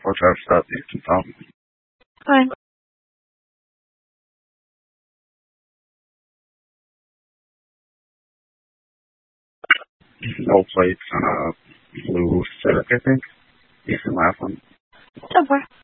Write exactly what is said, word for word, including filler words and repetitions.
I'll try to stop you from talking. Fine. No plates, uh, blue Civic, I think. Decent last one. So far.